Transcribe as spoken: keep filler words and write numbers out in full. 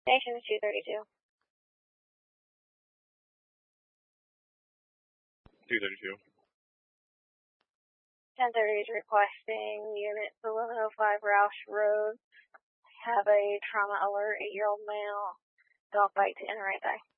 Station two thirty-two. two thirty-two. ten thirty is requesting units eleven oh five Roush Road. Have a trauma alert, eight-year-old male, dog bite to inner right thigh.